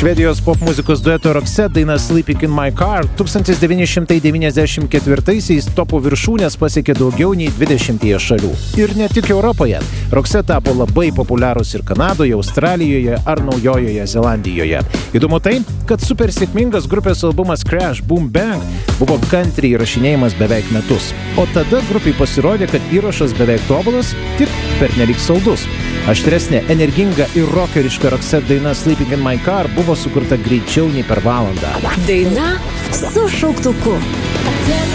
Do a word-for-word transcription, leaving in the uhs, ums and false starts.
Švedijos popmuzikos dueto Roxette daina Sleeping in My Car tūkstantis devyni šimtai devyniasdešimt ketvirtaisiais topų viršūnės pasiekė daugiau nei dvidešimtyje šalių. Ir ne tik Europoje. Roxette tapo labai populiarus ir Kanadoje, Australijoje ar Naujojoje Zelandijoje. Įdomu tai, kad super sėkmingas grupės albumas Crash Boom Bang buvo kantriai įrašinėjimas beveik metus. O tada grupiai pasirodė, kad įrašas beveik tobulas, tik pernelyg saldus. Aštresnė, energinga ir rockeriška Roxette daina Sleeping in My Car buvo sukurta greičiau nei per valandą. Daina su šauktuku.